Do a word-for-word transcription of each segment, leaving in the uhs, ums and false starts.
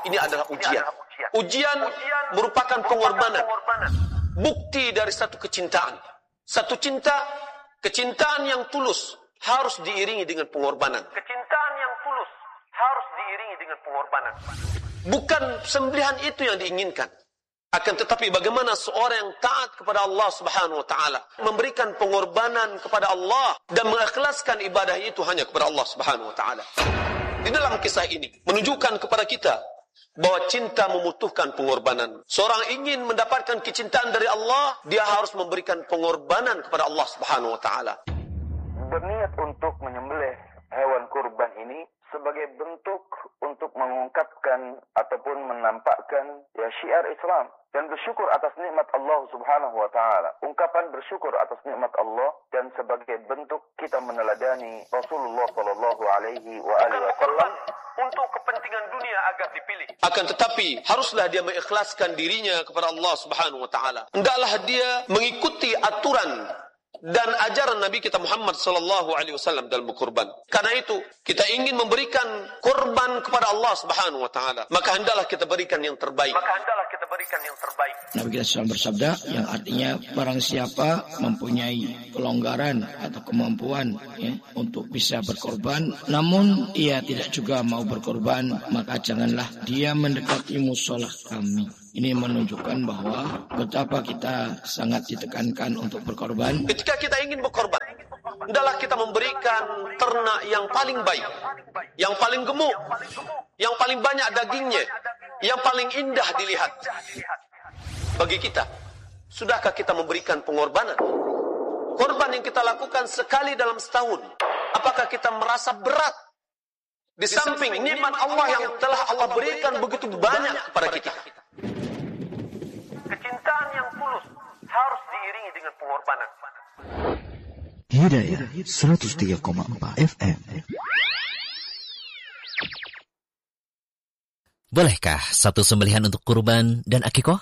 ini adalah ujian. Ujian merupakan pengorbanan. Bukti dari satu kecintaan. Satu cinta, kecintaan yang tulus harus diiringi dengan pengorbanan. Kecintaan yang tulus harus diiringi dengan pengorbanan. Bukan sembelihan itu yang diinginkan. Akan tetapi bagaimana seorang yang taat kepada Allah Subhanahu wa taala memberikan pengorbanan kepada Allah dan mengikhlaskan ibadah itu hanya kepada Allah Subhanahu wa taala. Di dalam kisah ini menunjukkan kepada kita bahwa cinta membutuhkan pengorbanan. Seorang ingin mendapatkan kecintaan dari Allah, dia harus memberikan pengorbanan kepada Allah Subhanahu wa taala. Berniat untuk menyembelih hewan kurban ini sebagai bentuk untuk mengungkapkan ataupun menampakkan ya syiar Islam dan bersyukur atas nikmat Allah Subhanahu wa taala. Ungkapan bersyukur atas nikmat Allah dan sebagai bentuk kita meneladani Rasulullah sallallahu alaihi wa alihi wasallam untuk kepentingan dunia agar dipilih. Akan tetapi haruslah dia mengikhlaskan dirinya kepada Allah Subhanahu wa taala. Hendaklah dia mengikuti aturan dan ajaran Nabi kita Muhammad sallallahu alaihi wasallam dalam berkurban. Karena itu, kita ingin memberikan kurban kepada Allah Subhanahu wa taala, maka hendaklah kita berikan yang terbaik. Maka hendaklah kita berikan yang terbaik. Nabi kita shallallahu bersabda yang artinya barang siapa mempunyai kelonggaran atau kemampuan ya, untuk bisa berkorban, namun ia tidak juga mau berkorban, maka janganlah dia mendekati mushola kami. Ini menunjukkan bahwa betapa kita sangat ditekankan untuk berkorban. Ketika kita ingin berkorban, hendaklah kita memberikan ternak yang paling baik, yang paling gemuk, yang paling banyak dagingnya, yang paling indah dilihat. Bagi kita, sudahkah kita memberikan pengorbanan? Korban yang kita lakukan sekali dalam setahun, apakah kita merasa berat? Di samping nikmat Allah yang telah Allah berikan begitu banyak kepada kita. Kecintaan yang tulus harus diiringi dengan pengorbanan. Hidayah seratus tiga koma empat F M. Bolehkah satu sembelihan untuk kurban dan akikoh?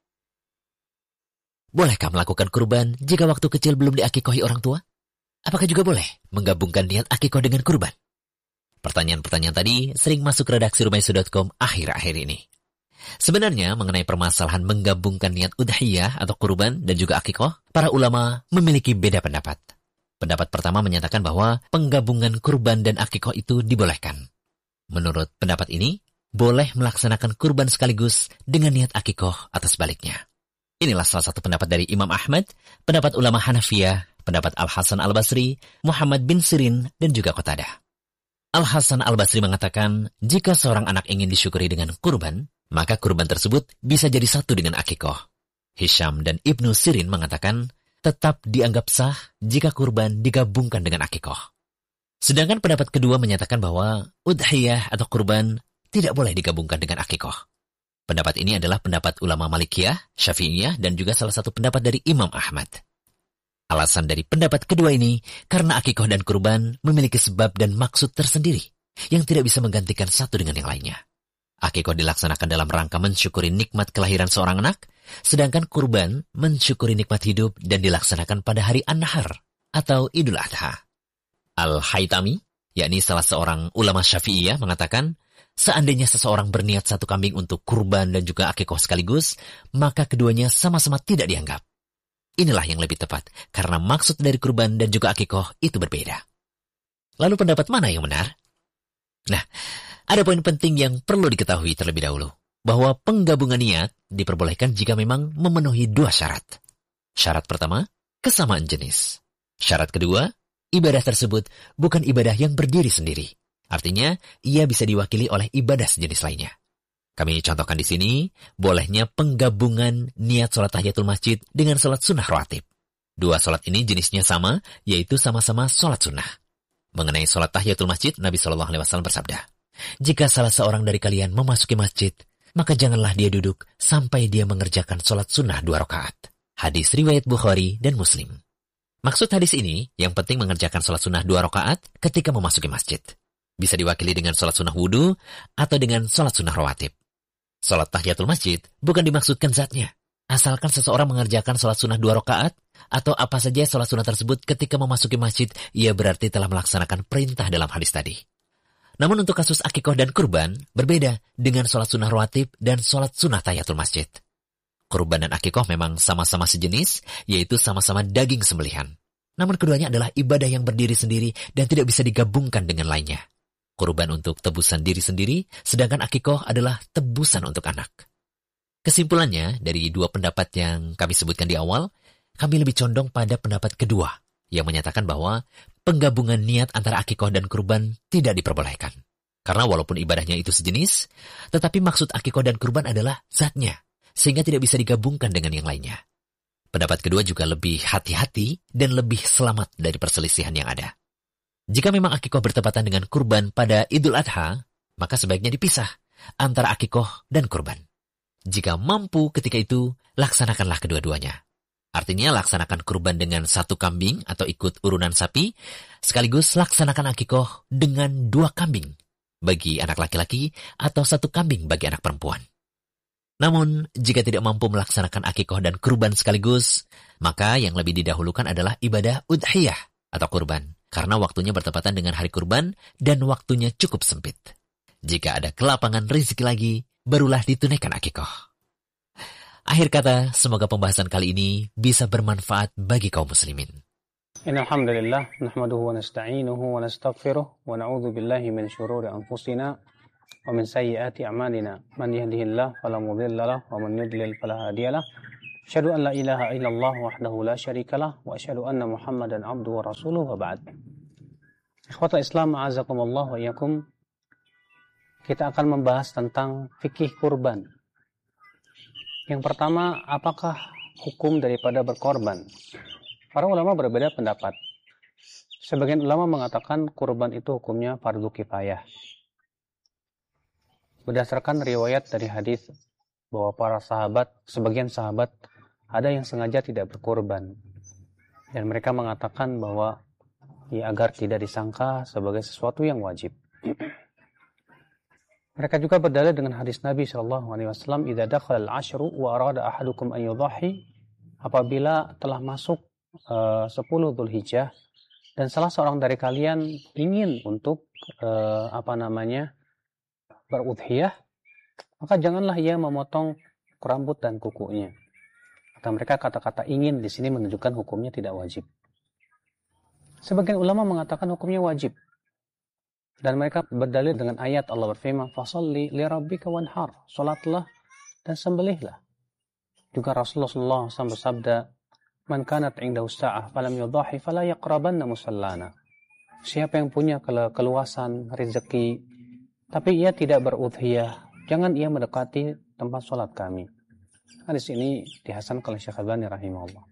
Bolehkah melakukan kurban jika waktu kecil belum diakikohi orang tua? Apakah juga boleh menggabungkan niat akikoh dengan kurban? Pertanyaan-pertanyaan tadi sering masuk redaksi rumaiso dot com akhir-akhir ini. Sebenarnya mengenai permasalahan menggabungkan niat udhiyah atau kurban dan juga akikoh, para ulama memiliki beda pendapat. Pendapat pertama menyatakan bahwa penggabungan kurban dan akikoh itu dibolehkan. Menurut pendapat ini, boleh melaksanakan kurban sekaligus dengan niat akikoh atau sebaliknya. Inilah salah satu pendapat dari Imam Ahmad, pendapat ulama Hanafiyah, pendapat Al-Hasan Al-Basri, Muhammad bin Sirin, dan juga Qatadah. Al-Hasan Al-Basri mengatakan, jika seorang anak ingin disyukuri dengan kurban, maka kurban tersebut bisa jadi satu dengan akikoh. Hisham dan Ibnu Sirin mengatakan, tetap dianggap sah jika kurban digabungkan dengan akikoh. Sedangkan pendapat kedua menyatakan bahwa udhiyah atau kurban tidak boleh digabungkan dengan akikoh. Pendapat ini adalah pendapat ulama Malikiyah, Syafi'iyah, dan juga salah satu pendapat dari Imam Ahmad. Alasan dari pendapat kedua ini, karena akikoh dan kurban memiliki sebab dan maksud tersendiri, yang tidak bisa menggantikan satu dengan yang lainnya. Akikoh dilaksanakan dalam rangka mensyukuri nikmat kelahiran seorang anak, sedangkan kurban mensyukuri nikmat hidup dan dilaksanakan pada hari An-Nahar atau Idul Adha. Al-Haytami, yakni salah seorang ulama Syafi'iyah, mengatakan, seandainya seseorang berniat satu kambing untuk kurban dan juga akikoh sekaligus, maka keduanya sama-sama tidak dianggap. Inilah yang lebih tepat, karena maksud dari kurban dan juga akikoh itu berbeda. Lalu pendapat mana yang benar? Nah, ada poin penting yang perlu diketahui terlebih dahulu, bahwa penggabungan niat diperbolehkan jika memang memenuhi dua syarat. Syarat pertama, kesamaan jenis. Syarat kedua, ibadah tersebut bukan ibadah yang berdiri sendiri. Artinya, ia bisa diwakili oleh ibadah sejenis lainnya. Kami contohkan di sini, bolehnya penggabungan niat sholat tahiyatul masjid dengan sholat sunnah rawatib. Dua sholat ini jenisnya sama, yaitu sama-sama sholat sunnah. Mengenai sholat tahiyatul masjid, Nabi shallallahu alaihi wasallam bersabda, jika salah seorang dari kalian memasuki masjid, maka janganlah dia duduk sampai dia mengerjakan sholat sunnah dua rakaat. Hadis riwayat Bukhari dan Muslim. Maksud hadis ini, yang penting mengerjakan sholat sunnah dua rakaat ketika memasuki masjid. Bisa diwakili dengan sholat sunnah wudu atau dengan sholat sunnah rawatib. Sholat tahiyatul masjid bukan dimaksudkan zatnya. Asalkan seseorang mengerjakan sholat sunnah dua rakaat atau apa saja sholat sunnah tersebut ketika memasuki masjid, ia berarti telah melaksanakan perintah dalam hadis tadi. Namun untuk kasus akikoh dan kurban berbeda dengan sholat sunnah rawatib dan sholat sunnah tahiyatul masjid. Kurban dan akikoh memang sama-sama sejenis, yaitu sama-sama daging sembelihan. Namun keduanya adalah ibadah yang berdiri sendiri dan tidak bisa digabungkan dengan lainnya. Kurban untuk tebusan diri sendiri, sedangkan akikoh adalah tebusan untuk anak. Kesimpulannya, dari dua pendapat yang kami sebutkan di awal, kami lebih condong pada pendapat kedua, yang menyatakan bahwa penggabungan niat antara akikoh dan kurban tidak diperbolehkan. Karena walaupun ibadahnya itu sejenis, tetapi maksud akikoh dan kurban adalah zatnya, sehingga tidak bisa digabungkan dengan yang lainnya. Pendapat kedua juga lebih hati-hati dan lebih selamat dari perselisihan yang ada. Jika memang akikoh bertepatan dengan kurban pada Idul Adha, maka sebaiknya dipisah antara akikoh dan kurban. Jika mampu ketika itu, laksanakanlah kedua-duanya. Artinya laksanakan kurban dengan satu kambing atau ikut urunan sapi, sekaligus laksanakan akikoh dengan dua kambing bagi anak laki-laki atau satu kambing bagi anak perempuan. Namun, jika tidak mampu melaksanakan akikoh dan kurban sekaligus, maka yang lebih didahulukan adalah ibadah udhiyah atau kurban. Karena waktunya bertepatan dengan hari kurban dan waktunya cukup sempit. Jika ada kelapangan rezeki lagi, barulah ditunaikan akikoh. Akhir kata, semoga pembahasan kali ini bisa bermanfaat bagi kaum muslimin. Alhamdulillah, nahmaduhu wa nasta'inuhu wa nastaghfiruh wa na'udzu billahi min syururi anfusina wa min sayyiati a'malina. Man yahdihillahu fala mudilla lahu wa man yudlil fala hadiya lahu. Asyhadu an la ilaha illallah wahdahu la syarikalah wa asyhadu anna Muhammadan abduhu wa rasuluhu wa ba'd. Ikhwatul Islam, a'azakumullah wa iyyakum. Kita akan membahas tentang fikih kurban. Yang pertama, apakah hukum daripada berkorban? Para ulama berbeda pendapat. Sebagian ulama mengatakan kurban itu hukumnya fardu kifayah. Berdasarkan riwayat dari hadis bahwa para sahabat, sebagian sahabat ada yang sengaja tidak berkorban, dan mereka mengatakan bahwa ya, agar tidak disangka sebagai sesuatu yang wajib. Mereka juga berdalil dengan hadis Nabi shallallahu alaihi wasallam, "Idza dakhala al-ashru wa arada ahadukum an yudhahi," apabila telah masuk uh, sepuluh Dzulhijjah dan salah seorang dari kalian ingin untuk uh, apa namanya berudhiyah, maka janganlah ia memotong rambut dan kukunya. Kata mereka, kata-kata ingin di sini menunjukkan hukumnya tidak wajib. Sebagian ulama mengatakan hukumnya wajib. Dan mereka berdalil dengan ayat Allah berfirman, "Fasholli li rabbika wanhar." Salatlah dan sembelihlah. Juga Rasulullah shallallahu alaihi wasallam bersabda, "Man kanat 'indahu sa'ah falam yudhahi fala yaqrabanna musallana." Siapa yang punya keluasan rezeki tapi ia tidak berudhiyah, jangan ia mendekati tempat salat kami. Hadis ini dihasankan oleh Syekh Albani rahimahullah.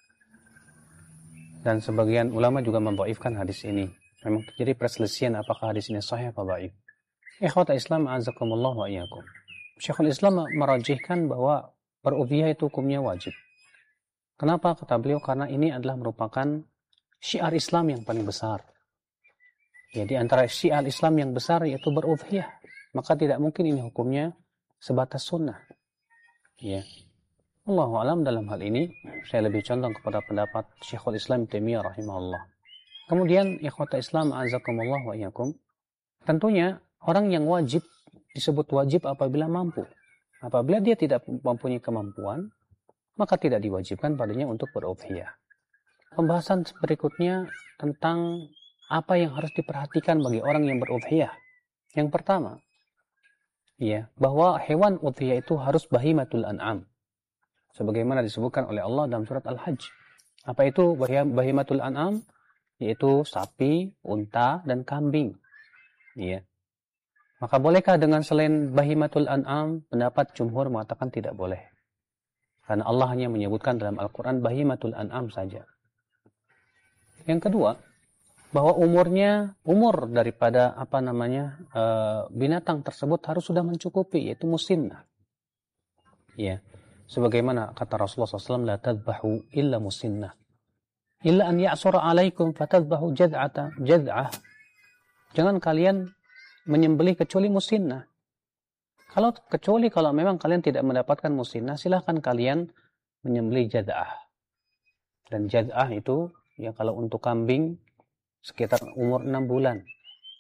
Dan sebagian ulama juga mendhaifkan hadis ini. Memang terjadi perselisihan apakah hadis ini sahih atau dhaif. Ikhwata Islam, azakumullah wa iyyakum. Syekhul Islam merajihkan bahwa berudhiyah itu hukumnya wajib. Kenapa? Kata beliau, karena ini adalah merupakan syiar Islam yang paling besar. Jadi antara syiar Islam yang besar yaitu berudhiyah. Maka tidak mungkin ini hukumnya sebatas sunnah. Ya. Allahu a'lam, dalam hal ini saya lebih condong kepada pendapat Syekhul Islam Taimiyah rahimahullah. Kemudian ikhwata Islam, azakumullah wa iyyakum. Tentunya orang yang wajib disebut wajib apabila mampu. Apabila dia tidak mempunyai kemampuan, maka tidak diwajibkan padanya untuk berudhiyah. Pembahasan berikutnya tentang apa yang harus diperhatikan bagi orang yang berudhiyah. Yang pertama, ya, bahwa hewan udhiyah itu harus bahimatul an'am. Sebagaimana disebutkan oleh Allah dalam surat Al-Hajj. Apa itu bahimatul an'am? Yaitu sapi, unta, dan kambing. Ya. Maka bolehkah dengan selain bahimatul an'am? Pendapat jumhur mengatakan tidak boleh. Karena Allah hanya menyebutkan dalam Al-Quran bahimatul an'am saja. Yang kedua, bahwa umurnya, umur daripada apa namanya e, binatang tersebut harus sudah mencukupi, yaitu musinnah. Ya. Sebagaimana kata Rasulullah shallallahu alaihi wasallam, la tadbahu illa musinnah. Illa an ya'sura alaikum fatadbahu jad'ata jad'ah. Jangan kalian menyembelih kecuali musinnah. Kalau kecuali kalau memang kalian tidak mendapatkan musinnah, silahkan kalian menyembelih jad'ah. Dan jad'ah itu ya kalau untuk kambing sekitar umur enam bulan.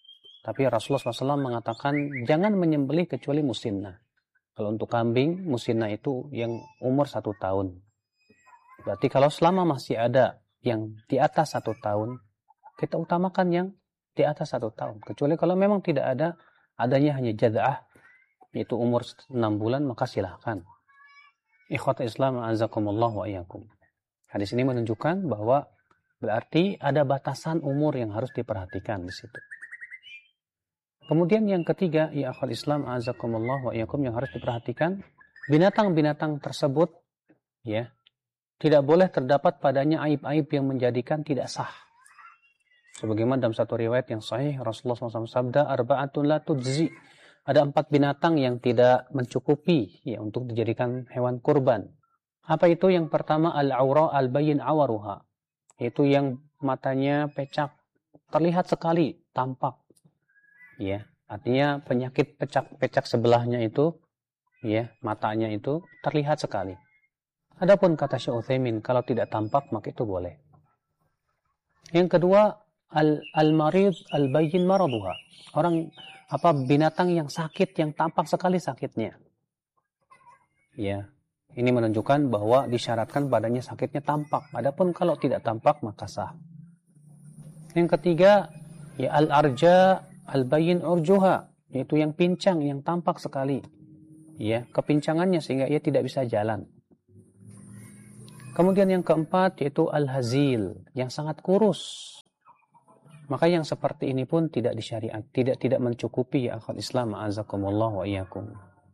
Tapi Rasulullah shallallahu alaihi wasallam mengatakan jangan menyembelih kecuali musinnah. Kalau untuk kambing, musinnah itu yang umur satu tahun. Berarti kalau selama masih ada yang di atas satu tahun, kita utamakan yang di atas satu tahun. Kecuali kalau memang tidak ada, adanya hanya jad'ah, yaitu umur enam bulan, maka silahkan. Ikhwata Islam, a'azakumullah wa iyyakum. Hadis ini menunjukkan bahwa berarti ada batasan umur yang harus diperhatikan di situ. Kemudian yang ketiga, ya akhwal Islam, a'azakumullah wa iyyakum, yang harus diperhatikan, binatang-binatang tersebut ya tidak boleh terdapat padanya aib-aib yang menjadikan tidak sah. Sebagaimana dalam satu riwayat yang sahih, Rasulullah shallallahu alaihi wasallam sabda, arba'atun la tujzi. Ada empat binatang yang tidak mencukupi ya untuk dijadikan hewan kurban. Apa itu? Yang pertama, al-aura al-bayyin awaruha. Itu yang matanya pecak, terlihat sekali, tampak. Ya, artinya penyakit pecak-pecak sebelahnya itu, ya, matanya itu terlihat sekali. Adapun kata Syekh Utsaimin, kalau tidak tampak maka itu boleh. Yang kedua, al-marid al-bayyin maraduha. Orang apa binatang yang sakit, yang tampak sekali sakitnya. Ya, ini menunjukkan bahwa disyaratkan badannya sakitnya tampak. Adapun kalau tidak tampak maka sah. Yang ketiga, ya al-arja al-bayyin urjuha, yaitu yang pincang, yang tampak sekali. Ya, kepincangannya sehingga ia tidak bisa jalan. Kemudian yang keempat yaitu al-hazil, yang sangat kurus. Maka yang seperti ini pun tidak disyariat, tidak tidak mencukupi ya akhwat Islam, a'azakumullah wa iyyakum.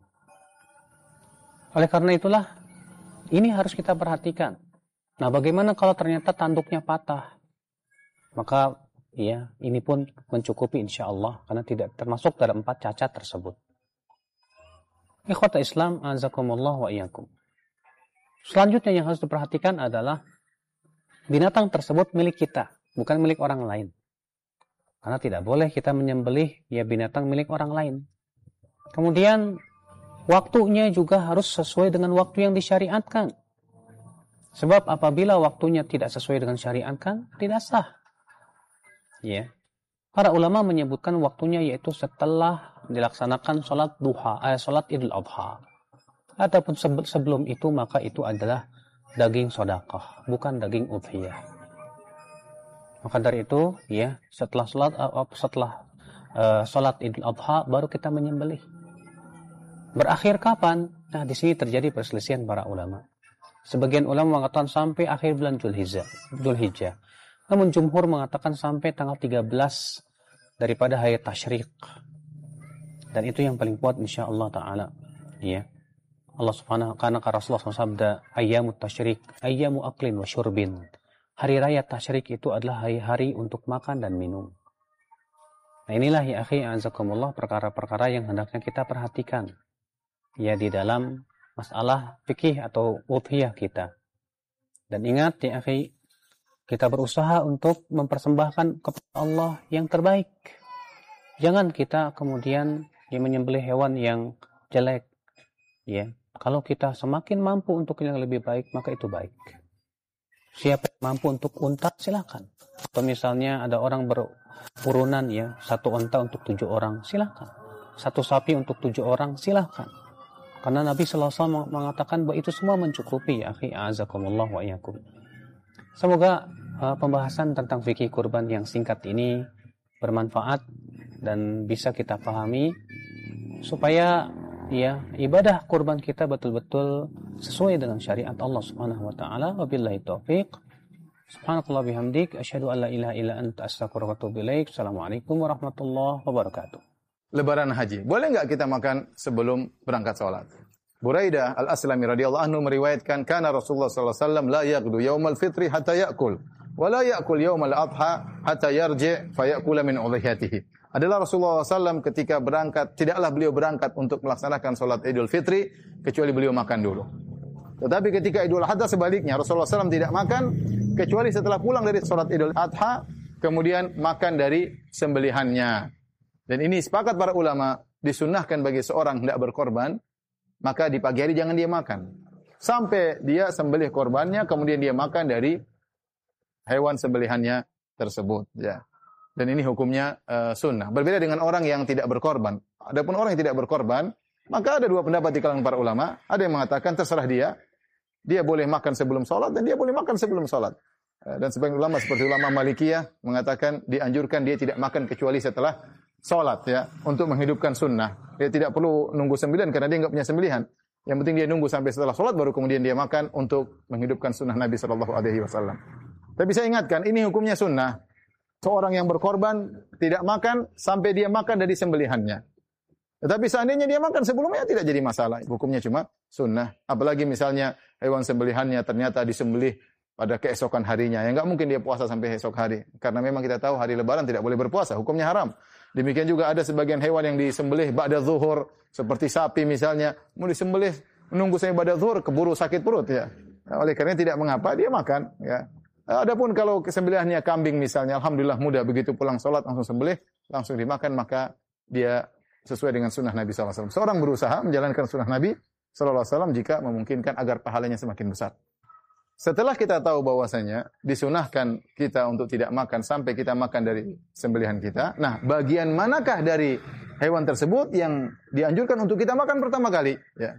Oleh karena itulah ini harus kita perhatikan. Nah, bagaimana kalau ternyata tanduknya patah? Maka ya, ini pun mencukupi insyaallah karena tidak termasuk dalam empat cacat tersebut. Ikhwata Islam, a'azakumullah wa iyyakum. Selanjutnya yang harus diperhatikan adalah binatang tersebut milik kita, bukan milik orang lain. Karena tidak boleh kita menyembelih ya binatang milik orang lain. Kemudian waktunya juga harus sesuai dengan waktu yang disyariatkan. Sebab apabila waktunya tidak sesuai dengan syariatkan, tidak sah. Ya. Para ulama menyebutkan waktunya yaitu setelah dilaksanakan sholat duha, eh, sholat idul adha. Ataupun sebelum itu maka itu adalah daging sedekah, bukan daging udhiyah. Maka dari itu, ya setelah sholat setelah uh, sholat idul adha baru kita menyembelih. Berakhir kapan? Nah, di sini terjadi perselisihan para ulama. Sebagian ulama mengatakan sampai akhir bulan Dzulhijjah. Dzulhijjah. Namun jumhur mengatakan sampai tanggal tiga belas daripada hari tasyrik. Dan itu yang paling kuat insyaallah taala. Ya. Allah Subhanahu karena Rasulullah shallallahu alaihi wasallam sabda, ayyamut tasyrik, ayyamu aklin wa syurbin. Hari raya tasyrik itu adalah hari-hari untuk makan dan minum. Nah, inilah ya akhi azakumullah perkara-perkara yang hendaknya kita perhatikan. Ya di dalam masalah fikih atau udhiyah kita. Dan ingat ya akhi, kita berusaha untuk mempersembahkan kepada Allah yang terbaik. Jangan kita kemudian ya menyembelih hewan yang jelek. Ya, kalau kita semakin mampu untuk yang lebih baik, maka itu baik. Siapa yang mampu untuk unta, silakan. Atau misalnya ada orang berurunan ya, satu unta untuk tujuh orang, silakan. Satu sapi untuk tujuh orang, silakan. Karena Nabi shallallahu alaihi wasallam mengatakan bahwa itu semua mencukupi ya akhi a'azakumullah wa iyyakum. Semoga uh, pembahasan tentang fikih kurban yang singkat ini bermanfaat dan bisa kita pahami supaya ya ibadah kurban kita betul-betul sesuai dengan syariat Allah Subhanahu wa taala. Wabillahi taufik. Subhanakallah bihamdik asyhadu an la ilaha illa anta astaghfiruka wa atubu ilaik. Assalamualaikum warahmatullahi wabarakatuh. Lebaran haji. Boleh enggak kita makan sebelum berangkat salat? Buraidah Al-Aslami radhiyallahu anhu meriwayatkan kana Rasulullah sallallahu alaihi wasallam la yaghdu yaumal fitri hatta ya'kul wa la ya'kul yaumal adha hatta yarji' fa ya'kula min udhiyatihi. Adalah Rasulullah sallallahu alaihi wasallam ketika berangkat, tidaklah beliau berangkat untuk melaksanakan salat Idul Fitri kecuali beliau makan dulu. Tetapi ketika Idul Adha sebaliknya, Rasulullah sallallahu alaihi wasallam tidak makan kecuali setelah pulang dari salat Idul Adha kemudian makan dari sembelihannya. Dan ini sepakat para ulama, disunnahkan bagi seorang hendak berkorban, maka di pagi hari jangan dia makan. Sampai dia sembelih korbannya, kemudian dia makan dari hewan sembelihannya tersebut. Ya. dan ini hukumnya uh, sunnah. Berbeda dengan orang yang tidak berkorban. Adapun orang yang tidak berkorban, maka ada dua pendapat di kalangan para ulama. Ada yang mengatakan terserah dia, dia boleh makan sebelum sholat dan dia boleh makan sebelum sholat. Uh, dan sebagian ulama seperti ulama Malikiyah mengatakan dianjurkan dia tidak makan kecuali setelah sholat ya, untuk menghidupkan sunnah. Dia tidak perlu nunggu sembilan karena dia enggak punya sembelihan. Yang penting dia nunggu sampai setelah sholat baru kemudian dia makan untuk menghidupkan sunnah Nabi Shallallahu Alaihi Wasallam. Tapi saya ingatkan, ini hukumnya sunnah. Seorang yang berkorban tidak makan sampai dia makan dari sembelihannya. Tetapi seandainya dia makan sebelumnya tidak jadi masalah. Hukumnya cuma sunnah. Apalagi misalnya hewan sembelihannya ternyata disembelih pada keesokan harinya. Ya enggak mungkin dia puasa sampai esok hari. Karena memang kita tahu hari lebaran tidak boleh berpuasa. Hukumnya haram. Demikian juga ada sebagian hewan yang disembelih ba'da zuhur. Seperti sapi misalnya. Mau disembelih menunggu sampai ba'da zuhur keburu sakit perut ya. Oleh karena tidak mengapa dia makan ya. Adapun kalau kesembelihannya kambing misalnya, alhamdulillah mudah, begitu pulang sholat langsung sembelih, langsung dimakan, maka dia sesuai dengan sunnah Nabi shallallahu alaihi wasallam. Seorang berusaha menjalankan sunnah Nabi shallallahu alaihi wasallam jika memungkinkan agar pahalanya semakin besar. Setelah kita tahu bahwasanya disunahkan kita untuk tidak makan sampai kita makan dari sembelihan kita, nah bagian manakah dari hewan tersebut yang dianjurkan untuk kita makan pertama kali? Ya.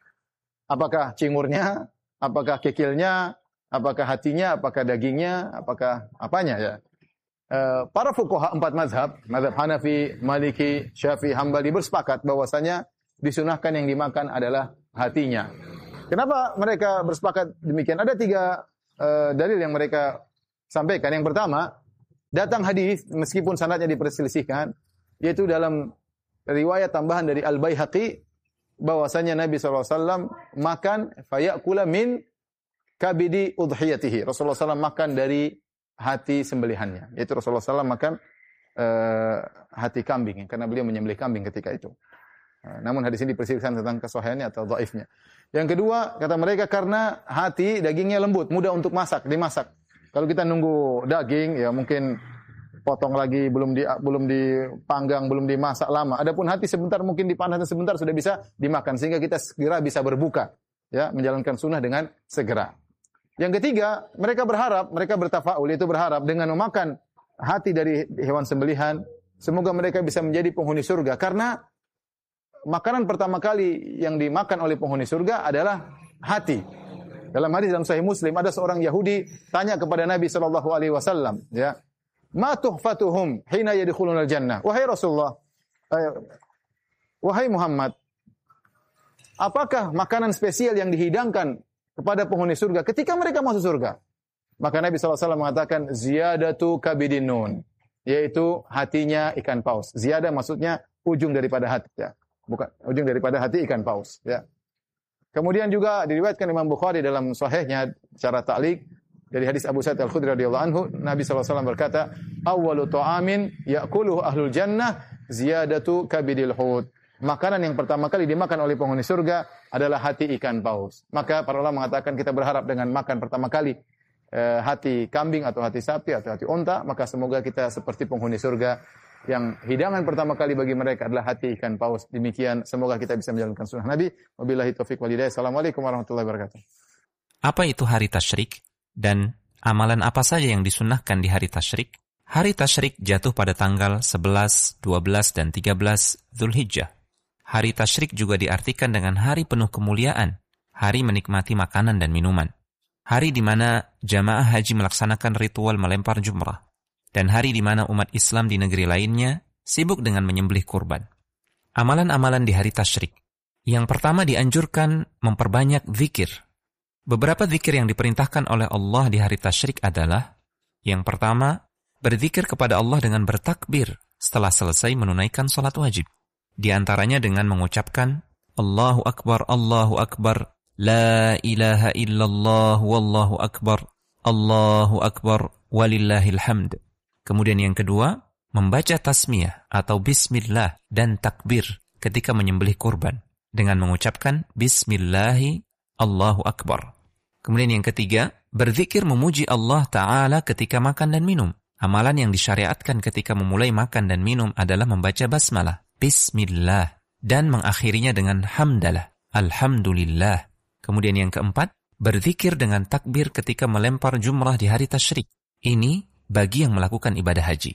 Apakah cingurnya? Apakah kikilnya? Apakah hatinya, apakah dagingnya, apakah apanya ya. E, para fuqaha empat mazhab, mazhab Hanafi, Maliki, Syafi'i, Hambali bersepakat bahwasanya disunahkan yang dimakan adalah hatinya. Kenapa mereka bersepakat demikian? Ada tiga e, dalil yang mereka sampaikan. Yang pertama, datang hadis meskipun sanadnya diperselisihkan, yaitu dalam riwayat tambahan dari Al-Baihaqi bahwasanya Nabi shallallahu alaihi wasallam makan fayakula min kabidi udhiyatihi. Rasulullah shallallahu alaihi wasallam makan dari hati sembelihannya. Yaitu Rasulullah shallallahu alaihi wasallam makan uh, hati kambing. Karena beliau menyembelih kambing ketika itu. Uh, namun hadis ini diperselisihkan tentang kesahihannya atau dhaifnya. Yang kedua, kata mereka karena hati dagingnya lembut, mudah untuk masak, dimasak. Kalau kita nunggu daging, ya mungkin potong lagi, belum di, belum dipanggang, belum dimasak lama. Adapun hati sebentar, mungkin dipanaskan sebentar, sudah bisa dimakan. Sehingga kita segera bisa berbuka. Ya, menjalankan sunnah dengan segera. Yang ketiga, mereka berharap, mereka bertafaul, itu berharap dengan memakan hati dari hewan sembelihan, semoga mereka bisa menjadi penghuni surga. Karena makanan pertama kali yang dimakan oleh penghuni surga adalah hati. Dalam hadis dalam Sahih Muslim, ada seorang Yahudi tanya kepada Nabi shallallahu alaihi wasallam, ya, ma tuhfatuhum hina yadkhulunal jannah. Wahai Rasulullah, eh, wahai Muhammad, apakah makanan spesial yang dihidangkan kepada penghuni surga ketika mereka masuk surga? Maka Nabi shallallahu alaihi wasallam mengatakan ziyadatu kabidin nun, yaitu hatinya ikan paus. Ziyadah maksudnya ujung daripada hati, ya. Bukan ujung daripada hati ikan paus, ya. Kemudian juga diriwayatkan Imam Bukhari dalam sahihnya secara ta'liq dari hadis Abu Sa'id Al-Khudri radhiyallahu anhu, Nabi shallallahu alaihi wasallam berkata, awwalu ta'amin ya'kuluhu ahlul jannah ziyadatu kabidil hut. Makanan yang pertama kali dimakan oleh penghuni surga adalah hati ikan paus. Maka para ulama mengatakan kita berharap dengan makan pertama kali eh, hati kambing atau hati sapi atau hati unta, maka semoga kita seperti penghuni surga yang hidangan pertama kali bagi mereka adalah hati ikan paus. Demikian, semoga kita bisa menjalankan sunnah Nabi. Wabillahi taufiq wal hidayah. Assalamualaikum warahmatullahi wabarakatuh. Apa itu hari tasyrik dan amalan apa saja yang disunnahkan di hari tasyrik? Hari tasyrik jatuh pada tanggal sebelas, dua belas, dan tiga belas Dzulhijjah. Hari tasyrik juga diartikan dengan hari penuh kemuliaan, hari menikmati makanan dan minuman, hari di mana jamaah haji melaksanakan ritual melempar jumrah, dan hari di mana umat Islam di negeri lainnya sibuk dengan menyembelih kurban. Amalan-amalan di hari tasyrik. Yang pertama dianjurkan memperbanyak zikir. Beberapa zikir yang diperintahkan oleh Allah di hari tasyrik adalah, yang pertama, berzikir kepada Allah dengan bertakbir setelah selesai menunaikan salat wajib. Di antaranya dengan mengucapkan Allahu Akbar, Allahu Akbar, La ilaha illallah, Wallahu Akbar, Allahu Akbar, Walillahil hamd. Kemudian yang kedua, membaca tasmiyah atau bismillah dan takbir ketika menyembelih kurban dengan mengucapkan Bismillahi Allahu Akbar. Kemudian yang ketiga, berzikir memuji Allah Ta'ala ketika makan dan minum. Amalan yang disyariatkan ketika memulai makan dan minum adalah membaca basmalah, Bismillah, dan mengakhirinya dengan hamdalah, Alhamdulillah. Kemudian yang keempat, berzikir dengan takbir ketika melempar jumrah di hari tasyrik. Ini bagi yang melakukan ibadah haji.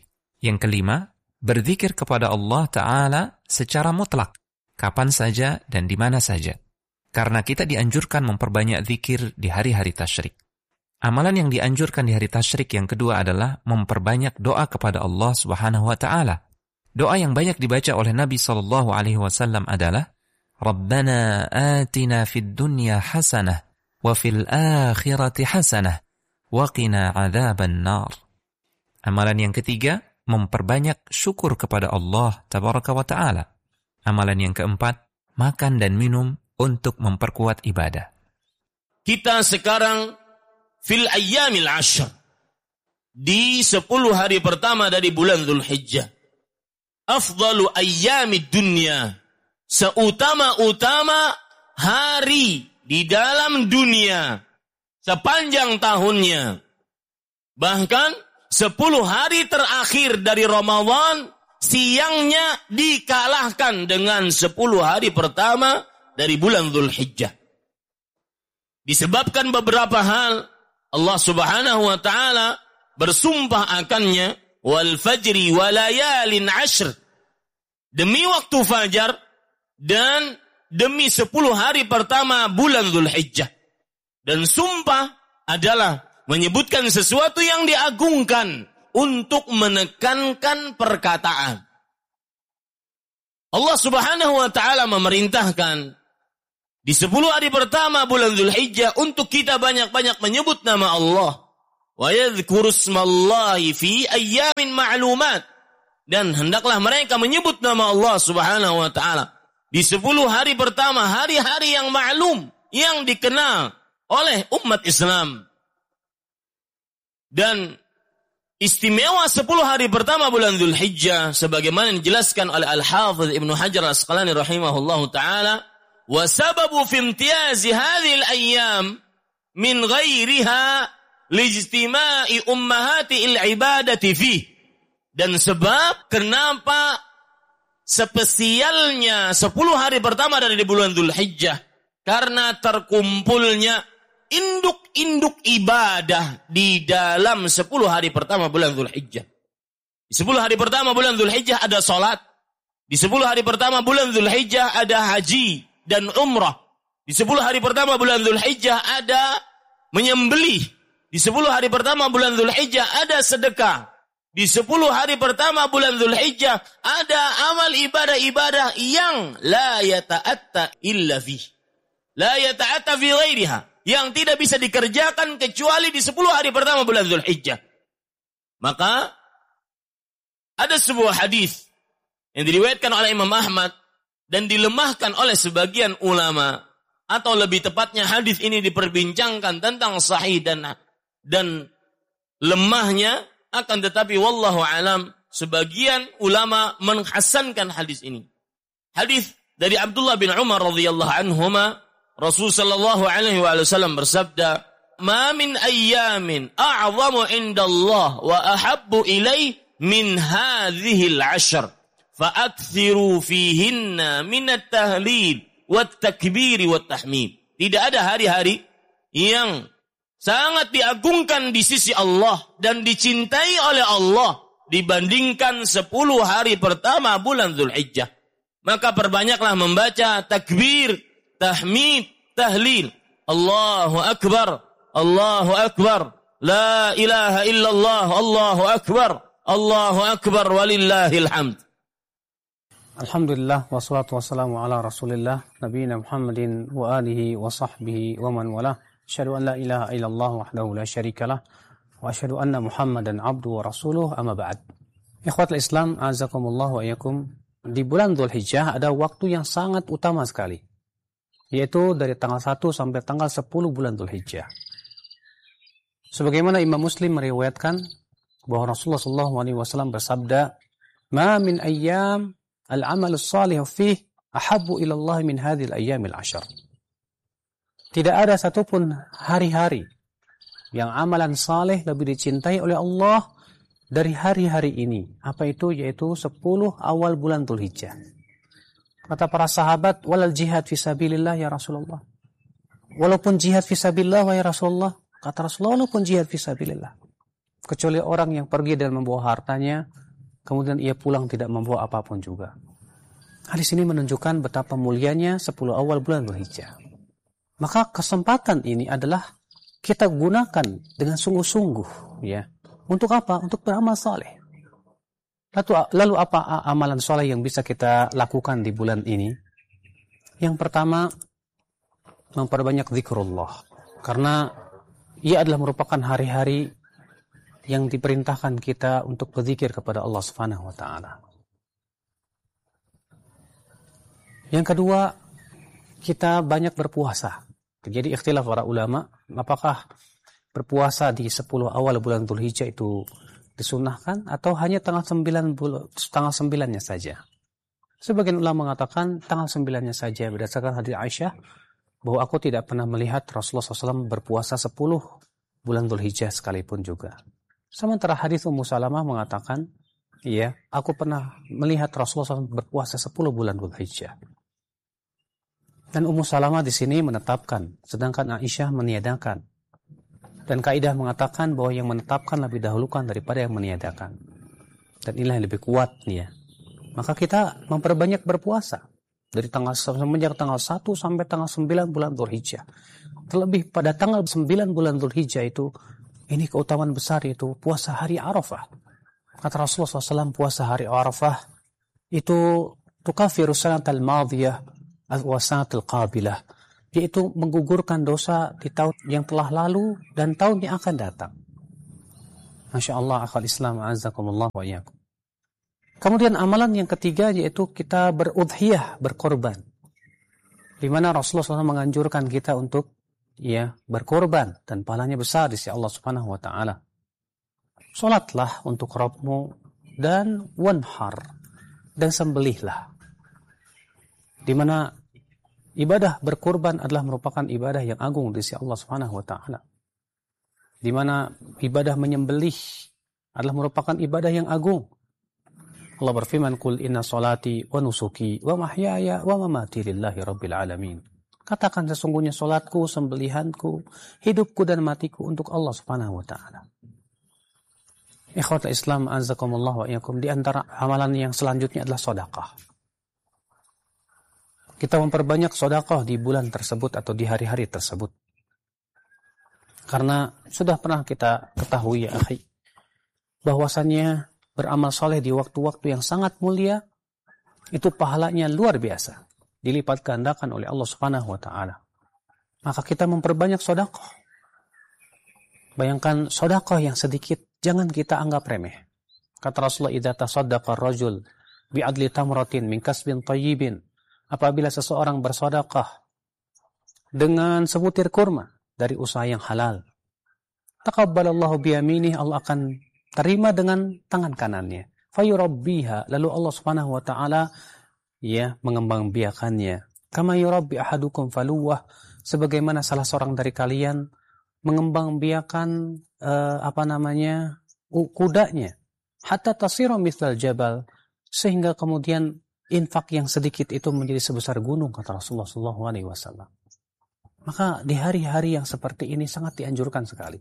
Yang kelima, berzikir kepada Allah Ta'ala secara mutlak, kapan saja dan di mana saja. Karena kita dianjurkan memperbanyak zikir di hari-hari tasyrik. Amalan yang dianjurkan di hari tasyrik yang kedua adalah memperbanyak doa kepada Allah Subhanahu wa Ta'ala. Doa yang banyak dibaca oleh Nabi sallallahu alaihi wasallam adalah Rabbana atina fid dunya hasanah wa fil akhirati hasanah wa qina adzaban nar. Amalan yang ketiga, memperbanyak syukur kepada Allah tabaraka wa ta'ala. Amalan yang keempat, makan dan minum untuk memperkuat ibadah. Kita sekarang fil ayyamil ashr, di sepuluh hari pertama dari bulan Dzulhijjah. Afdalu ayyamid dunya, seutama-utama hari di dalam dunia sepanjang tahunnya. Bahkan sepuluh hari terakhir dari Ramadan, siangnya dikalahkan dengan sepuluh hari pertama dari bulan Dzulhijjah. Disebabkan beberapa hal, Allah Subhanahu wa Ta'ala bersumpah akannya, wal fajri wa layalin ashr, demi waktu fajar dan demi sepuluh hari pertama bulan Dzulhijjah. Dan sumpah adalah menyebutkan sesuatu yang diagungkan untuk menekankan perkataan. Allah Subhanahu wa Ta'ala memerintahkan di sepuluh hari pertama bulan Dzulhijjah untuk kita banyak-banyak menyebut nama Allah. Wa yadhkuru ismallahi fi ayyamin ma'lumat, dan hendaklah mereka menyebut nama Allah Subhanahu wa Ta'ala di sepuluh hari pertama, hari-hari yang maklum, yang dikenal oleh umat Islam. Dan istimewa sepuluh hari pertama bulan Dzulhijjah sebagaimana dijelaskan oleh Al-Hafidz Ibnu Hajar Al-Asqalani rahimahullahu taala, wa sababu fi imtiyazi hadhil ayyam min ghairiha lijtima'i ummahati al-ibadati fi. Dan sebab kenapa spesialnya sepuluh hari pertama dari bulan Dzulhijjah, karena terkumpulnya induk-induk ibadah di dalam sepuluh hari pertama bulan Dzulhijjah. Di sepuluh hari pertama bulan Dzulhijjah ada salat. Di sepuluh hari pertama bulan Dzulhijjah ada haji dan umrah. Di sepuluh hari pertama bulan Dzulhijjah ada menyembelih. Di sepuluh hari pertama bulan Dzulhijjah ada sedekah. Di sepuluh hari pertama bulan Dzulhijjah ada amal ibadah-ibadah yang la yata'atta illa fi. La yata'atta fi ghairiha, yang tidak bisa dikerjakan kecuali di sepuluh hari pertama bulan Dzulhijjah. Maka ada sebuah hadis yang diriwayatkan oleh Imam Ahmad dan dilemahkan oleh sebagian ulama, atau lebih tepatnya hadis ini diperbincangkan tentang sahih dan dan lemahnya, akan tetapi wallahu alam sebagian ulama menghasankan hadis ini. Hadis dari Abdullah bin Umar radhiyallahu anhuma, Rasul sallallahu alaihi wasallam bersabda, "Ma min ayyamin a'zamu indallah wa ahabbu ilaih min hadhil ashr, fa'akthiru fihinna min at-tahlil wat-takbir wat-tahmid." Tidak ada hari-hari yang sangat diagungkan di sisi Allah dan dicintai oleh Allah dibandingkan sepuluh hari pertama bulan Dzulhijjah. Maka perbanyaklah membaca takbir, tahmid, tahlil. Allahu Akbar, Allahu Akbar, la ilaha illallah, Allahu Akbar, Allahu Akbar, walillahil hamd. Alhamdulillah, wassalatu wassalamu ala rasulillah, nabiyina Muhammadin wa alihi wa sahbihi wa man walah. Asyhadu an la ilaha illallah wahdahu la syarikalah wa asyhadu anna Muhammadan abduhu wa rasuluh, amma ba'd. Ikhwatul Islam, azakumullah wa iyyakum. Di bulan Dzulhijjah ada waktu yang sangat utama sekali, yaitu dari tanggal satu sampai tanggal sepuluh bulan Dzulhijjah. Sebagaimana Imam Muslim meriwayatkan bahwa Rasulullah sallallahu alaihi wasallam bersabda, "Ma min ayyam al-amalus salih fih ahabbu ila Allah min hadhil ayyamil ashar." Tidak ada satupun hari-hari yang amalan saleh lebih dicintai oleh Allah dari hari-hari ini. Apa itu? Yaitu sepuluh awal bulan Dzulhijjah. Kata para sahabat, walal jihad fisabilillah ya Rasulullah. Walaupun jihad fisabilillah ya Rasulullah. Kata Rasulullah, walaupun jihad fisabilillah. Kecuali orang yang pergi dan membawa hartanya kemudian ia pulang tidak membawa apapun juga. Hadis ini menunjukkan betapa mulianya sepuluh awal bulan Dzulhijjah. Maka kesempatan ini adalah kita gunakan dengan sungguh-sungguh, ya. Untuk apa? Untuk beramal saleh. Lalu, lalu apa amalan saleh yang bisa kita lakukan di bulan ini? Yang pertama, memperbanyak zikrullah. Karena ia adalah merupakan hari-hari yang diperintahkan kita untuk berzikir kepada Allah Subhanahu wa taala. Yang kedua, kita banyak berpuasa. Jadi ikhtilaf para ulama, apakah berpuasa di sepuluh awal bulan Dzulhijjah itu disunahkan atau hanya tanggal sembilan bul- tanggal sembilannya saja. Sebagian ulama mengatakan tanggal sembilannya saja berdasarkan hadis Aisyah bahwa aku tidak pernah melihat Rasulullah shallallahu alaihi wasallam berpuasa sepuluh bulan Dzulhijjah sekalipun juga. Sementara hadis Ummu Salamah mengatakan, iya, aku pernah melihat Rasulullah shallallahu alaihi wasallam berpuasa sepuluh bulan Dzulhijjah. Dan Ummu Salamah di sini menetapkan, sedangkan Aisyah meniadakan. Dan kaidah mengatakan bahwa yang menetapkan lebih dahulukan daripada yang meniadakan. Dan inilah yang lebih kuat ya. Maka kita memperbanyak berpuasa dari tanggal semenjak tanggal satu sampai tanggal sembilan bulan Dzulhijjah. Terlebih pada tanggal sembilan bulan Dzulhijjah itu, ini keutamaan besar yaitu puasa hari Arafah. Kata Rasulullah shallallahu alaihi wasallam, puasa hari Arafah itu tukafiru sanatal madiyah wa sanatal qabilah, yaitu menggugurkan dosa di tahun yang telah lalu dan tahun yang akan datang. Masya Allah, akhal Islam, azakumullah wa iyyakum. Kemudian amalan yang ketiga yaitu kita berudhiyah, berkorban. Di mana Rasulullah shallallahu alaihi wasallam menganjurkan kita untuk ya berkorban dan pahalanya besar di sisi Allah Subhanahu wa taala. Salatlah untuk Rabbmu dan wanhar, dan sembelihlah. Di mana ibadah berkorban adalah merupakan ibadah yang agung di sisi Allah Subhanahu wa taala. Di mana ibadah menyembelih adalah merupakan ibadah yang agung. Allah berfirman, "Qul inna salati wa nusuki wa mahyaya wa mamati lillahi rabbil alamin." Katakan sesungguhnya salatku, sembelihanku, hidupku dan matiku untuk Allah Subhanahu wa taala. Ikhwatul Islam, azakumullah wa iyyakum, di antara amalan yang selanjutnya adalah sedekah. Kita memperbanyak sedekah di bulan tersebut atau di hari-hari tersebut. Karena sudah pernah kita ketahui ya akhi, bahwasannya beramal soleh di waktu-waktu yang sangat mulia itu pahalanya luar biasa, dilipat gandakan oleh Allah Subhanahu wa taala. Maka kita memperbanyak sedekah. Bayangkan sedekah yang sedikit jangan kita anggap remeh. Kata Rasulullah, "Idza tasaddaqa ar-rajul bi'adli tamratin min kasbin thayyibin." Apabila seseorang bersedekah dengan sebutir kurma dari usaha yang halal, taqabbalallahu biyaminih, Allah akan terima dengan tangan kanannya. Fayurabbiha, lalu Allah Subhanahu wa taala ya mengembangbiakannya. Kama yurabbi ahadukum faluwah, sebagaimana salah seorang dari kalian mengembangbiakan uh, apa namanya kudanya, hatta tasira mithlal jabal, sehingga kemudian infak yang sedikit itu menjadi sebesar gunung, kata Rasulullah sallallahu alaihi wasallam. Maka di hari-hari yang seperti ini sangat dianjurkan sekali.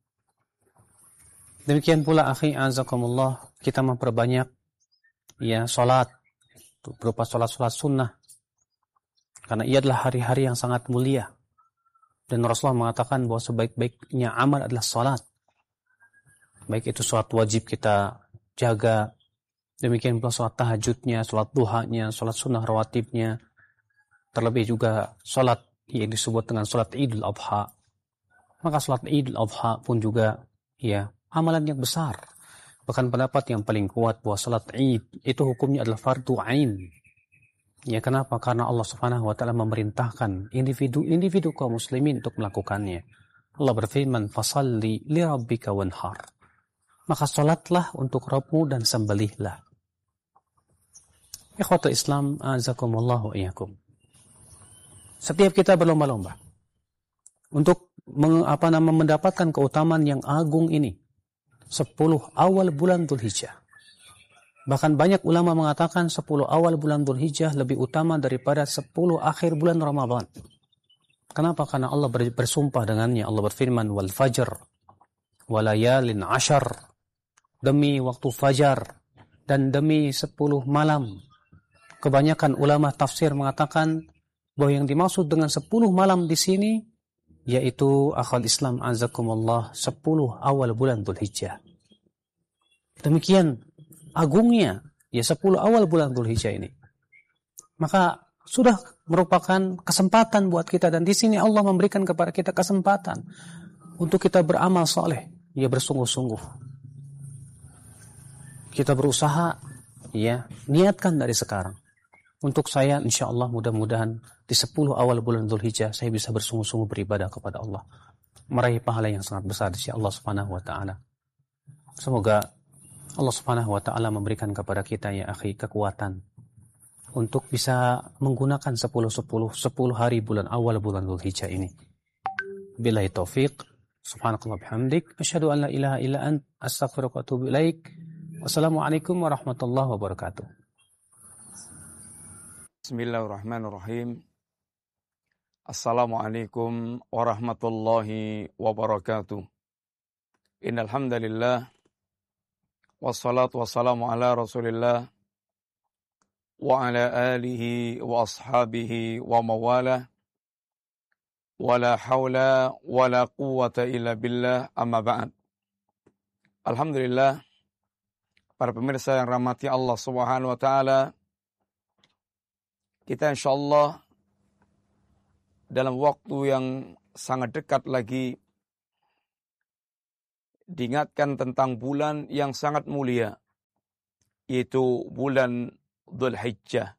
Demikian pula akhi azakumullah, kita memperbanyak ya salat, berupa salat-salat sunnah. Karena ia adalah hari-hari yang sangat mulia. Dan Rasulullah mengatakan bahwa sebaik-baiknya amal adalah salat. Baik itu salat wajib kita jaga, demikian pula salat tahajudnya, salat duhanya, salat sunnah rawatibnya. Terlebih juga salat yang disebut dengan salat Idul Adha. Maka salat Idul Adha pun juga ya amalan yang besar. Bahkan pendapat yang paling kuat bahwa salat Id itu hukumnya adalah fardu ain. Ya kenapa? Karena Allah Subhanahu wa taala memerintahkan individu-individu kaum muslimin untuk melakukannya. Allah berfirman, "Fasalli li rabbika wanhar." Maka salatlah untuk Rabbmu dan sembelihlah. Ikhwatul Islam, azakumullah wa iyyakum. Setiap kita berlomba-lomba untuk meng, apa nama, mendapatkan keutamaan yang agung ini. sepuluh awal bulan Dzulhijjah. Bahkan banyak ulama mengatakan sepuluh awal bulan Dzulhijjah lebih utama daripada sepuluh akhir bulan Ramadan. Kenapa? Karena Allah bersumpah dengannya. Allah berfirman, "Wal fajr walayalin ashar." Demi waktu fajar dan demi sepuluh malam. Kebanyakan ulama tafsir mengatakan bahwa yang dimaksud dengan sepuluh malam di sini yaitu akhwal Islam azakumullah sepuluh awal bulan Dzulhijjah. Demikian agungnya ya sepuluh awal bulan Dzulhijjah ini. Maka sudah merupakan kesempatan buat kita, dan di sini Allah memberikan kepada kita kesempatan untuk kita beramal soleh, ya bersungguh-sungguh. Kita berusaha, ya niatkan dari sekarang. Untuk saya, insya Allah mudah-mudahan di sepuluh awal bulan Dzulhijjah saya bisa bersungguh-sungguh beribadah kepada Allah, meraih pahala yang sangat besar di sisi Allah Subhanahu Wa Taala. Semoga Allah Subhanahu Wa Taala memberikan kepada kita ya akhi kekuatan untuk bisa menggunakan sepuluh sepuluh sepuluh hari bulan awal bulan Dzulhijjah ini. Billahi taufiq. Subhanakallah bihamdik. Asyhadu an la ilaha illa ant. Astaghfiruka wa atubu ilaik. Wassalamualaikum warahmatullahi wabarakatuh. Bismillahirrahmanirrahim. Assalamualaikum warahmatullahi wabarakatuh. Innal hamdalillah wassalatu wassalamu ala Rasulillah wa ala alihi wa ashabihi wa mawalah wa la hawla wa la quwwata illa billah, amma ba'd. Alhamdulillah, para pemirsa yang rahmati Allah Subhanahu wa taala, kita insyaallah dalam waktu yang sangat dekat lagi diingatkan tentang bulan yang sangat mulia, yaitu bulan Dzulhijjah.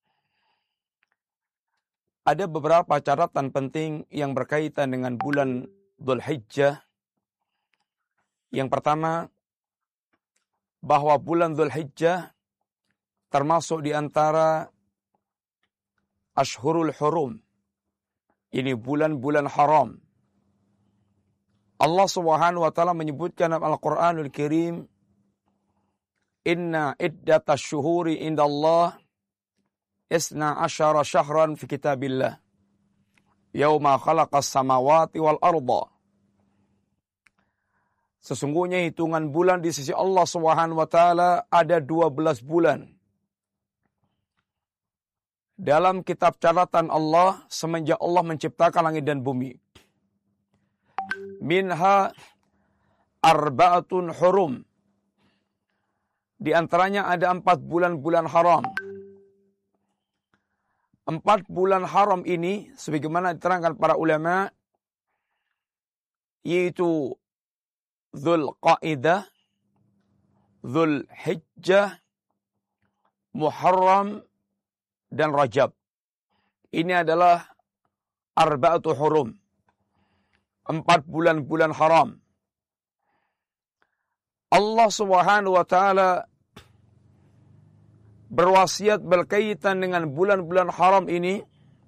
Ada beberapa catatan penting yang berkaitan dengan bulan Dzulhijjah. Yang pertama, bahwa bulan Dzulhijjah termasuk di antara Ashhurul Hurum. Ini bulan-bulan haram. Allah Subhanahu wa taala menyebutkan dalam Al-Qur'anul Karim, Inna iddatas syuhuri indallah isna asyara syahran fi kitabillah yauma khalaqas samawati wal arda. Sesungguhnya hitungan bulan di sisi Allah Subhanahu wa taala ada dua belas bulan dalam kitab catatan Allah semenjak Allah menciptakan langit dan bumi. Minha arba'atun hurum. Di antaranya ada empat bulan-bulan haram. Empat bulan haram ini, sebagaimana diterangkan para ulama, yaitu Dzulqa'dah, Dzulhijjah, Muharram, dan Rajab. Ini adalah arba'atu hurum. Empat bulan-bulan haram. Allah Subhanahu wa taala berwasiat berkaitan dengan bulan-bulan haram ini,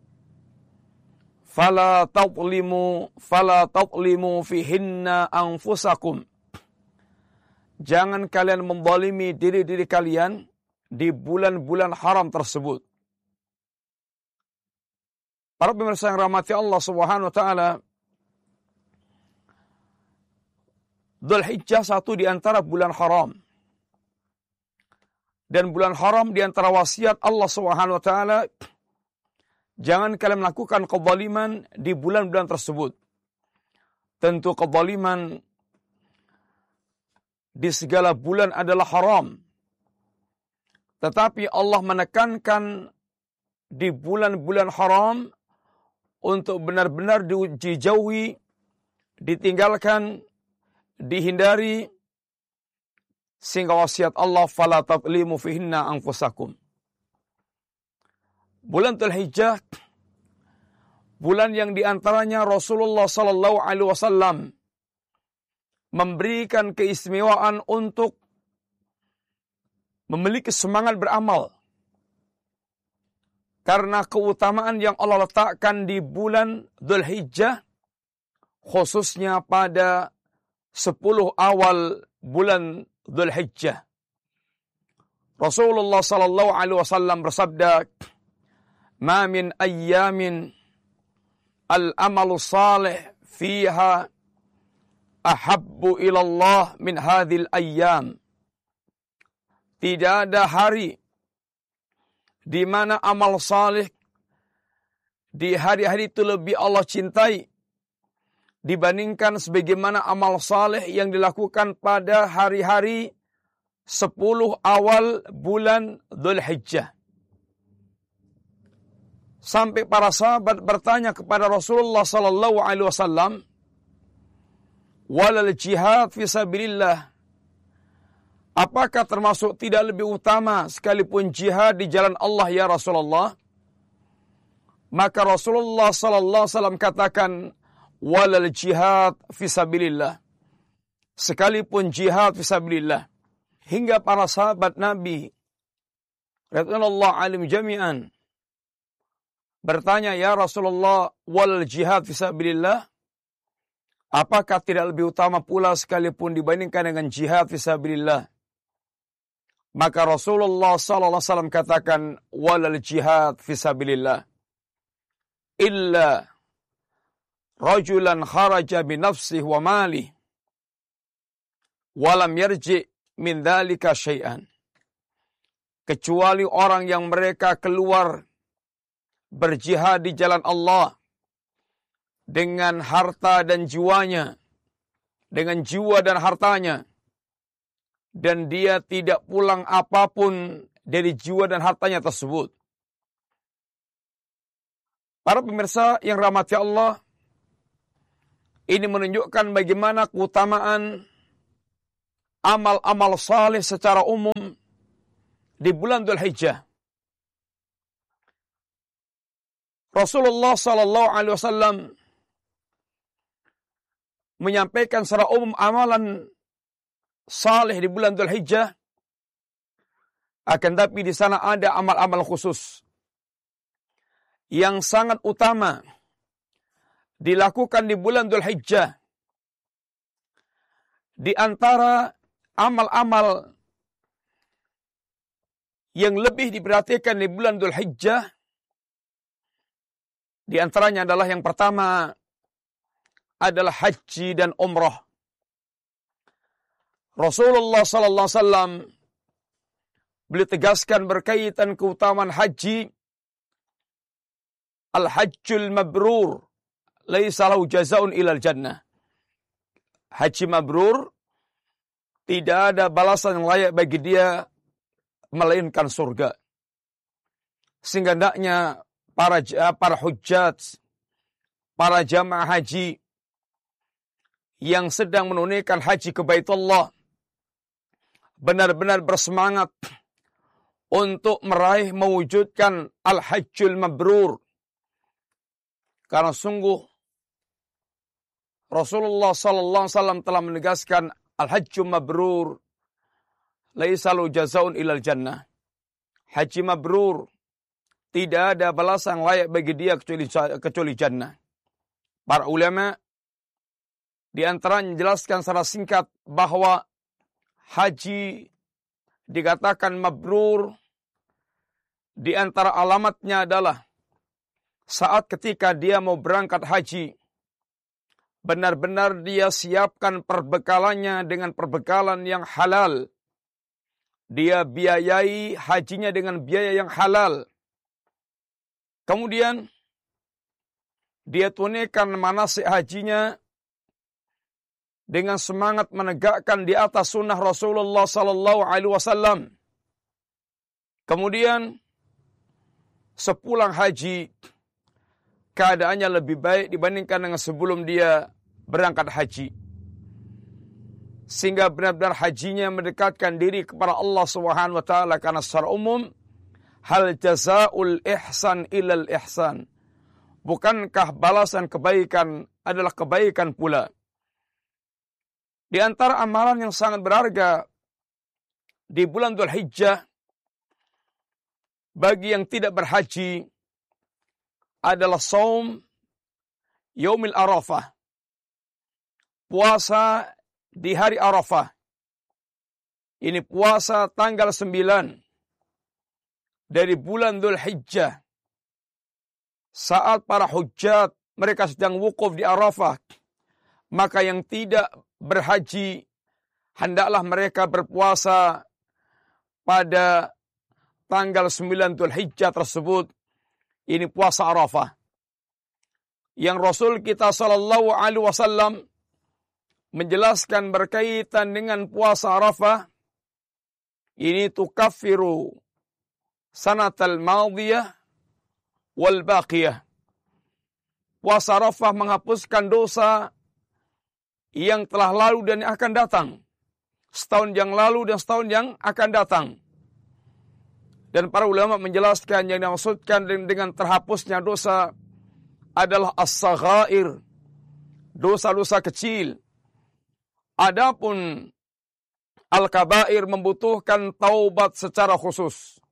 fala tadlimu fala tadlimu fihinna anfusakum. Jangan kalian menzalimi diri-diri kalian di bulan-bulan haram tersebut. Para pemirsa yang rahmati Allah Subhanahu wa taala, Dzulhijjah satu di antara bulan haram. Dan bulan haram di antara wasiat Allah Subhanahu wa taala, jangan kalian melakukan kezaliman di bulan-bulan tersebut. Tentu kezaliman di segala bulan adalah haram. Tetapi Allah menekankan di bulan-bulan haram untuk benar-benar dijauhi, ditinggalkan, dihindari, sehingga wasiat Allah fala tadlimu fihinna anfusakum. Bulan Dzulhijjah, bulan yang diantaranya Rasulullah sallallahu alaihi wasallam memberikan keistimewaan untuk memiliki semangat beramal. Karena keutamaan yang Allah letakkan di bulan Dzulhijjah, khususnya pada sepuluh awal bulan Dzulhijjah. Rasulullah sallallahu alaihi wasallam bersabda, "Ma min ayyamin al-amalu salih fiha ahabbu ila Allah min hadhil ayyam." tidak ada hari di mana amal saleh di hari-hari itu lebih Allah cintai dibandingkan sebagaimana amal saleh yang dilakukan pada hari-hari sepuluh awal bulan Dzulhijjah. Sampai para sahabat bertanya kepada Rasulullah sallallahu alaihi wasallam, "Walal jihad fi sabilillah, apakah termasuk tidak lebih utama sekalipun jihad di jalan Allah ya Rasulullah?" Maka Rasulullah sallallahu alaihi wasallam katakan, "Walal jihad fi sabilillah." Sekalipun jihad fi sabilillah. Hingga para sahabat Nabi radhiyallahu anhum jami'an bertanya, "Ya Rasulullah, wal jihad fi sabilillah? Apakah tidak lebih utama pula sekalipun dibandingkan dengan jihad fi sabilillah?" Maka Rasulullah sallallahu alaihi wasallam katakan, "Wal jihad fi sabilillah illa rajulan kharaja bi nafsihi wa malihi wa lam yarji' min dzalika syai'an." Kecuali orang yang mereka keluar berjihad di jalan Allah dengan harta dan jiwanya, dengan jiwa dan hartanya, dan dia tidak pulang apapun dari jiwa dan hartanya tersebut. Para pemirsa yang rahmati Allah, ini menunjukkan bagaimana keutamaan amal-amal saleh secara umum di bulan Dzulhijjah. Rasulullah sallallahu alaihi wasallam menyampaikan secara umum amalan saleh di bulan Dzulhijjah, akan tapi di sana ada amal-amal khusus yang sangat utama dilakukan di bulan Dzulhijjah. Di antara amal-amal yang lebih diperhatikan di bulan Dzulhijjah, di antaranya adalah yang pertama adalah haji dan umrah. Rasulullah sallallahu alaihi wasallam beliau tegaskan berkaitan keutamaan haji, al-hajjul mabrur laisa lahu jazaa'un ilal jannah. Haji mabrur tidak ada balasan yang layak bagi dia melainkan surga. Sehingga hendaknya para para hujjat, para jamaah haji yang sedang menunaikan haji ke Baitullah benar-benar bersemangat untuk meraih mewujudkan al-hajjul mabrur. Karena sungguh Rasulullah sallallahu alaihi wasallam telah menegaskan al-hajjul mabrur laisa lahu jazaa'un ilal jannah. Haji mabrur tidak ada balasan layak bagi dia kecuali kecuali jannah. Para ulama di antaranya menjelaskan secara singkat bahwa haji dikatakan mabrur, di antara alamatnya adalah saat ketika dia mau berangkat haji, benar-benar dia siapkan perbekalannya dengan perbekalan yang halal. Dia biayai hajinya dengan biaya yang halal. Kemudian dia tunaikan manasik hajinya dengan semangat menegakkan di atas sunnah Rasulullah sallallahu alaihi wasallam. Kemudian sepulang haji keadaannya lebih baik dibandingkan dengan sebelum dia berangkat haji. Sehingga benar-benar hajinya mendekatkan diri kepada Allah Subhanahu wa taala, karena secara umum hal jazaa'ul ihsan ilal ihsan. Bukankah balasan kebaikan adalah kebaikan pula? Di antara amalan yang sangat berharga di bulan Dzulhijjah bagi yang tidak berhaji adalah saum yaumil Arafah. Puasa di hari Arafah. Ini puasa tanggal sembilan dari bulan Dzulhijjah. Saat para hujjat mereka sedang wukuf di Arafah, maka yang tidak berhaji hendaklah mereka berpuasa pada tanggal sembilan Dzulhijjah tersebut, ini puasa Arafah. Yang Rasul kita sallallahu alaihi wasallam menjelaskan berkaitan dengan puasa Arafah, ini tukaffiru sanatal madiyah wal baqiyah. Puasa Arafah menghapuskan dosa yang telah lalu dan yang akan datang. Setahun yang lalu dan setahun yang akan datang. Dan para ulama menjelaskan yang dimaksudkan dengan terhapusnya dosa adalah as-saghair, dosa-dosa kecil. Adapun al-kabair membutuhkan taubat secara khusus.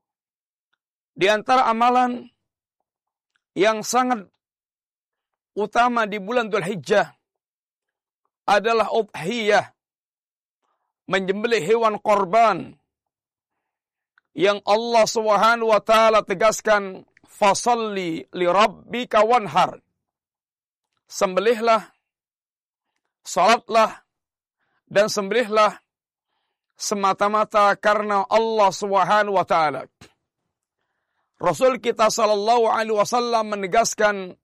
Di antara amalan yang sangat utama di bulan Dzulhijjah adalah udhiyah, menyembelih hewan korban yang Allah Subhanahu wa taala tegaskan, fasalli li rabbika wanhar. Sembelihlah, salatlah dan sembelihlah semata-mata karena Allah Subhanahu wa taala. Rasul kita sallallahu alaihi wasallam menegaskan,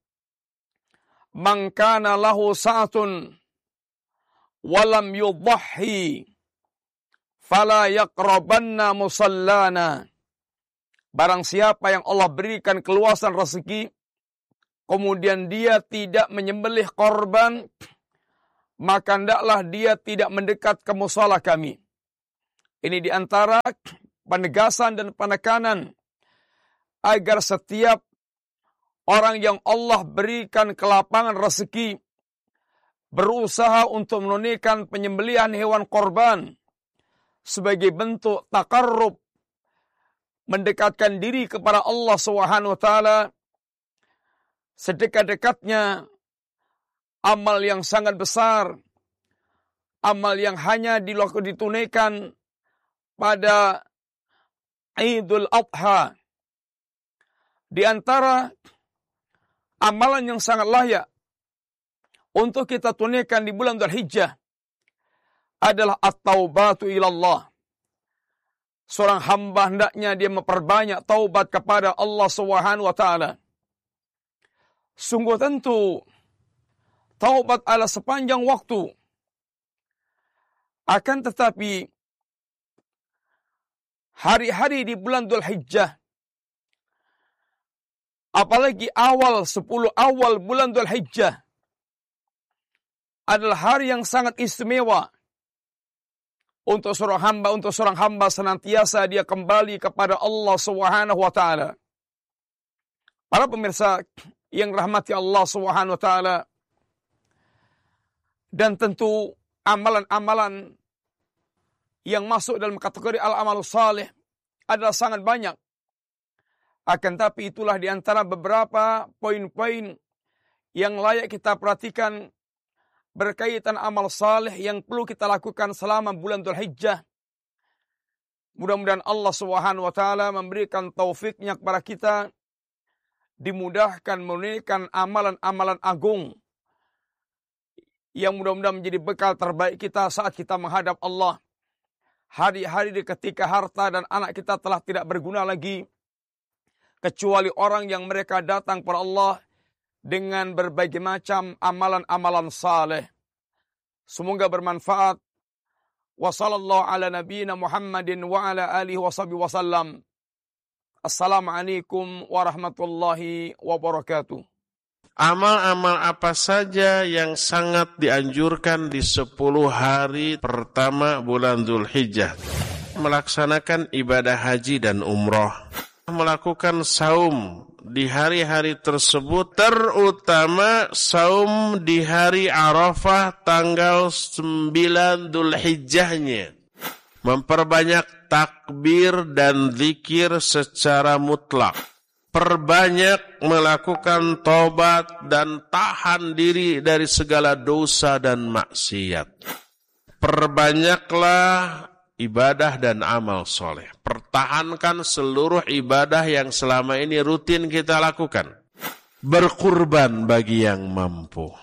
man kana lahu sa'atun walam yudhhi fala yaqrabanna musallana. Barang siapa yang Allah berikan keluasan rezeki, kemudian dia tidak menyembelih korban, maka hendaklah dia tidak mendekat ke musala kami. Ini diantara penegasan dan penekanan agar setiap orang yang Allah berikan kelapangan rezeki berusaha untuk menunaikan penyembelihan hewan korban sebagai bentuk takarrub, mendekatkan diri kepada Allah Subhanahu wa taala, sedekat-dekatnya amal yang sangat besar, amal yang hanya ditunaikan pada Idul Adha. Di antara amalan yang sangat layak untuk kita tunaikan di bulan Dzulhijjah adalah at-taubatu ilallah. Seorang hamba hendaknya dia memperbanyak taubat kepada Allah Subhanahu wa taala. Sungguh tentu taubat adalah sepanjang waktu. Akan tetapi hari-hari di bulan Dzulhijjah, apalagi awal sepuluh awal bulan Dzulhijjah, adalah hari yang sangat istimewa untuk seorang hamba, untuk seorang hamba senantiasa dia kembali kepada Allah Subhanahu wa taala. Para pemirsa yang rahmati Allah Subhanahu wa taala, dan tentu amalan-amalan yang masuk dalam kategori al-amalus salih adalah sangat banyak. Akan tapi itulah di antara beberapa poin-poin yang layak kita perhatikan berkaitan amal saleh yang perlu kita lakukan selama bulan Dzulhijjah. Mudah-mudahan Allah Subhanahu wa taala memberikan taufiknya kepada kita, dimudahkan menunaikan amalan-amalan agung yang mudah-mudahan menjadi bekal terbaik kita saat kita menghadap Allah. Hari-hari ketika harta dan anak kita telah tidak berguna lagi, kecuali orang yang mereka datang kepada Allah dengan berbagai macam amalan-amalan saleh. Semoga bermanfaat. Wa sallallahu ala nabiyyina Muhammadin wa ala alihi wa sahbihi wasallam. Assalamualaikum warahmatullahi wabarakatuh. Amal-amal apa saja yang sangat dianjurkan di sepuluh hari pertama bulan Dzulhijjah? Melaksanakan ibadah haji dan umroh. Melakukan saum di hari-hari tersebut, terutama saum di hari Arafah tanggal sembilan Dzulhijjahnya. Memperbanyak takbir dan zikir secara mutlak. Perbanyak melakukan tobat dan tahan diri dari segala dosa dan maksiat. Perbanyaklah ibadah dan amal soleh. Pertahankan seluruh ibadah yang selama ini rutin kita lakukan. Berkurban bagi yang mampu.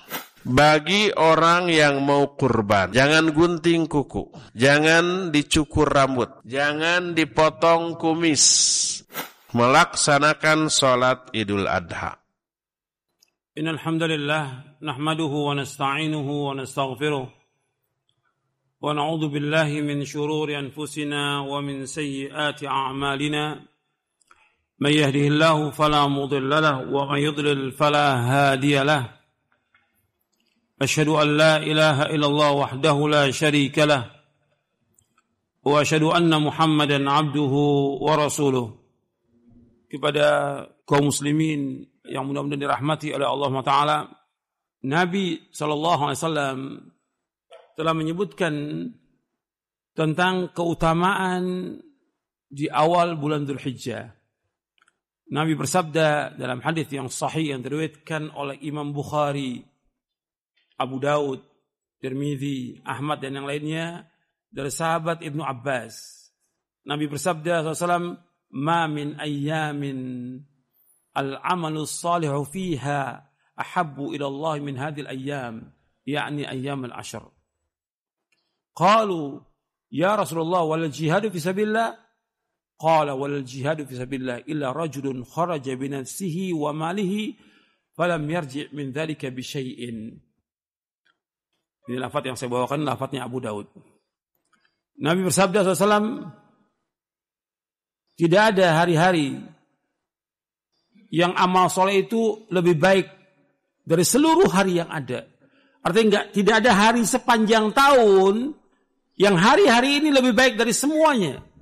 bagi orang yang mau kurban, jangan gunting kuku, jangan dicukur rambut, jangan dipotong kumis, melaksanakan sholat Idul Adha. Innal hamdalillah nahmaduhu wa nasta'inuhu wa nastaghfiruh wa na'udzu billahi min shururi anfusina wa min sayyiati a'malina. Man yahdihillahu fala mudilla lahu wa man yudlil fala hadiya lahu. Asyhadu an la ilaha illallah wahdahu la syarika lah wa asyhadu anna Muhammadan abduhu wa rasuluh. Kepada kaum muslimin yang mudah-mudahan dirahmati oleh Allah Taala, Nabi sallallahu alaihi wasallam telah menyebutkan tentang keutamaan di awal bulan Dzulhijjah. Nabi bersabda dalam hadis yang sahih yang diriwayatkan oleh Imam Bukhari, Abu Daud, Tirmidzi, Ahmad dan yang lainnya dari sahabat Ibnu Abbas. Nabi bersabda sallallahu alaihi wasallam, "Ma min ayyamin al-amalu salihu fiha ahabbu ila Allah min hadhil ayyam, yakni ayyam al-ashr." Qalu, "Ya Rasulullah, wal jihadu fi sabilillah?" Qala, "Wal jihadu fi sabilillah illa rajulun kharaja bi nafsihi wa malihi falam yarji' min dhalika bi syai'in." Ini lafaz yang saya bawakan, lafaznya Abu Daud. Nabi bersabda sallallahu alaihi wasallam, tidak ada hari-hari yang amal soleh itu lebih baik dari seluruh hari yang ada. Artinya enggak, tidak ada hari sepanjang tahun yang hari-hari ini lebih baik dari semuanya.